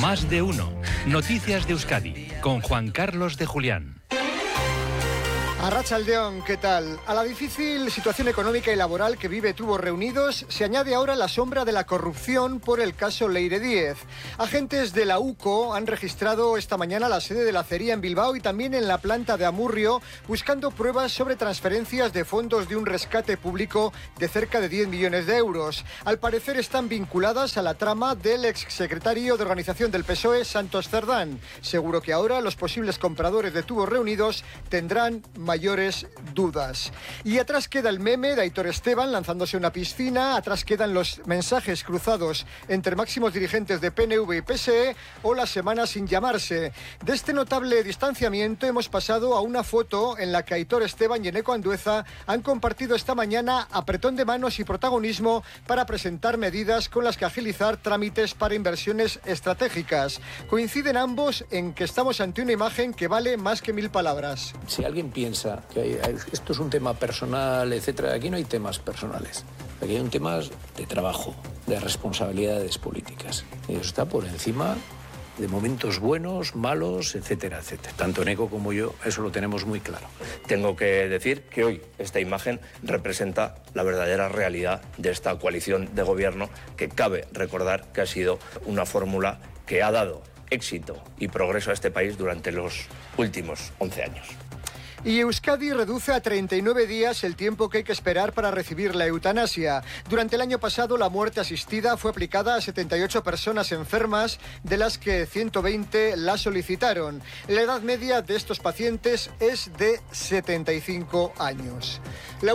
Más de uno. Noticias de Euskadi con Juan Carlos de Julián. Arratsaldeon, ¿qué tal? A la difícil situación económica y laboral que vive Tubos Reunidos se añade ahora la sombra de la corrupción por el caso Leire Díez. Agentes de la UCO han registrado esta mañana la sede de la acería en Bilbao y también en la planta de Amurrio, buscando pruebas sobre transferencias de fondos de un rescate público de cerca de 10 millones de euros. Al parecer están vinculadas a la trama del exsecretario de organización del PSOE, Santos Cerdán. Seguro que ahora los posibles compradores de Tubos Reunidos tendrán mayores dudas. Y atrás queda el meme de Aitor Esteban lanzándose a una piscina, atrás quedan los mensajes cruzados entre máximos dirigentes de PNV y PSE o la semana sin llamarse. De este notable distanciamiento hemos pasado a una foto en la que Aitor Esteban y Eneko Andueza han compartido esta mañana apretón de manos y protagonismo para presentar medidas con las que agilizar trámites para inversiones estratégicas. Coinciden ambos en que estamos ante una imagen que vale más que 1000 palabras. Si alguien piensa que esto es un tema personal, etcétera, aquí no hay temas personales. Aquí hay un tema de trabajo, de responsabilidades políticas. Y eso está por encima de momentos buenos, malos, etcétera, etcétera. Tanto Eneko como yo, eso lo tenemos muy claro. Tengo que decir que hoy esta imagen representa la verdadera realidad de esta coalición de gobierno, que cabe recordar que ha sido una fórmula que ha dado éxito y progreso a este país durante los últimos 11 años. Y Euskadi reduce a 39 días el tiempo que hay que esperar para recibir la eutanasia. Durante el año pasado, la muerte asistida fue aplicada a 78 personas enfermas, de las que 120 la solicitaron. La edad media de estos pacientes es de 75 años. La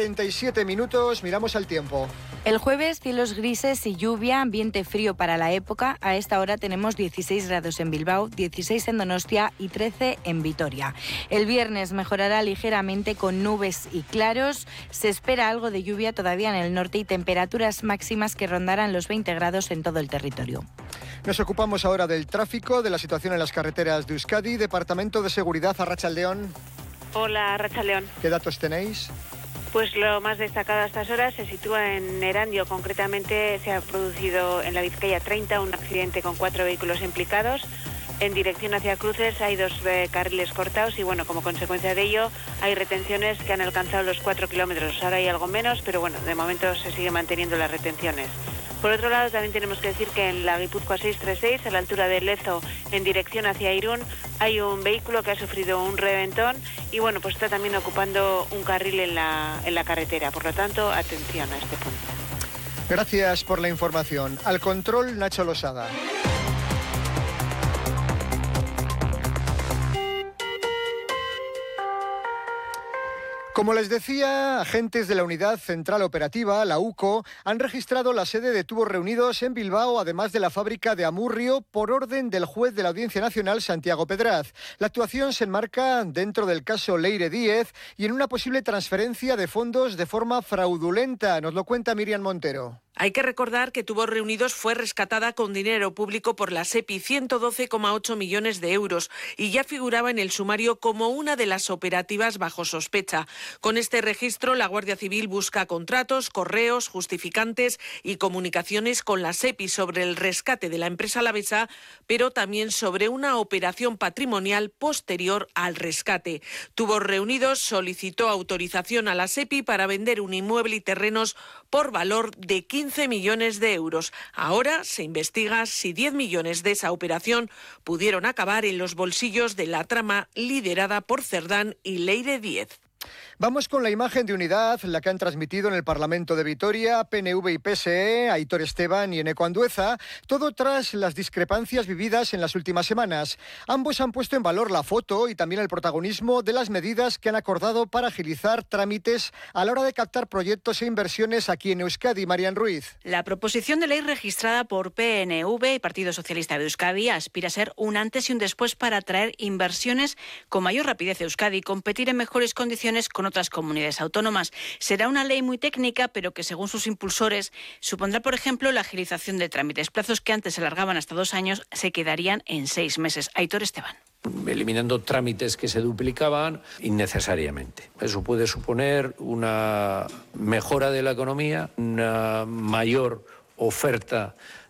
1:47, miramos al tiempo. El jueves, cielos grises y lluvia, ambiente frío para la época. A esta hora tenemos 16 grados en Bilbao, 16 en Donostia y 13 en Vitoria. El viernes mejorará ligeramente con nubes y claros. Se espera algo de lluvia todavía en el norte y temperaturas máximas que rondarán los 20 grados en todo el territorio. Nos ocupamos ahora del tráfico, de la situación en las carreteras de Euskadi. Departamento de Seguridad, Arratsaldeon. Hola, Arratsaldeon. ¿Qué datos tenéis? Pues lo más destacado a estas horas se sitúa en Erandio. Concretamente se ha producido en la Vizcaya 30 un accidente con 4 vehículos implicados. En dirección hacia Cruces hay 2 carriles cortados y bueno, como consecuencia de ello hay retenciones que han alcanzado los 4 kilómetros. Ahora hay algo menos, pero bueno, de momento se sigue manteniendo las retenciones. Por otro lado, también tenemos que decir que en la Guipúzcoa 636, a la altura de Lezo, en dirección hacia Irún, hay un vehículo que ha sufrido un reventón y bueno, pues está también ocupando un carril en la carretera. Por lo tanto, atención a este punto. Gracias por la información. Al control, Nacho Losada. Como les decía, agentes de la Unidad Central Operativa, la UCO, han registrado la sede de Tubos Reunidos en Bilbao, además de la fábrica de Amurrio, por orden del juez de la Audiencia Nacional, Santiago Pedraz. La actuación se enmarca dentro del caso Leire Díez y en una posible transferencia de fondos de forma fraudulenta. Nos lo cuenta Miriam Montero. Hay que recordar que Tubos Reunidos fue rescatada con dinero público por la SEPI, 112,8 millones de euros, y ya figuraba en el sumario como una de las operativas bajo sospecha. Con este registro, la Guardia Civil busca contratos, correos, justificantes y comunicaciones con la SEPI sobre el rescate de la empresa alavesa, pero también sobre una operación patrimonial posterior al rescate. Tubos Reunidos solicitó autorización a la SEPI para vender un inmueble y terrenos por valor de 15 millones de euros. Ahora se investiga si 10 millones de esa operación pudieron acabar en los bolsillos de la trama liderada por Cerdán y Leire Díez. Vamos con la imagen de unidad, la que han transmitido en el Parlamento de Vitoria, PNV y PSE, Aitor Esteban y Eneko Andueza, todo tras las discrepancias vividas en las últimas semanas. Ambos han puesto en valor la foto y también el protagonismo de las medidas que han acordado para agilizar trámites a la hora de captar proyectos e inversiones aquí en Euskadi. Marian Ruiz. La proposición de ley registrada por PNV y Partido Socialista de Euskadi aspira a ser un antes y un después para atraer inversiones con mayor rapidez a Euskadi y competir en mejores condiciones con otras comunidades autónomas. Será una ley muy técnica, pero que según sus impulsores supondrá, por ejemplo, la agilización de trámites. Plazos que antes se alargaban hasta 2 años se quedarían en 6 meses. Aitor Esteban. Eliminando trámites que se duplicaban innecesariamente. Eso puede suponer una mejora de la economía, una mayor oferta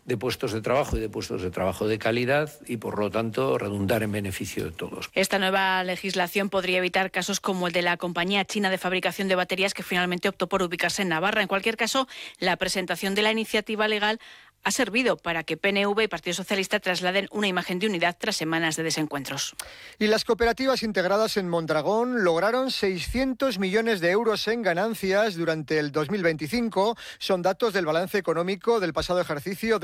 de puestos de trabajo y de puestos de trabajo de calidad y, por lo tanto, redundar en beneficio de todos. Esta nueva legislación podría evitar casos como el de la compañía china de fabricación de baterías que finalmente optó por ubicarse en Navarra. En cualquier caso, la presentación de la iniciativa legal ha servido para que PNV y Partido Socialista trasladen una imagen de unidad tras semanas de desencuentros. Y las cooperativas integradas en Mondragón lograron 600 millones de euros en ganancias durante el 2025. Son datos del balance económico del pasado ejercicio.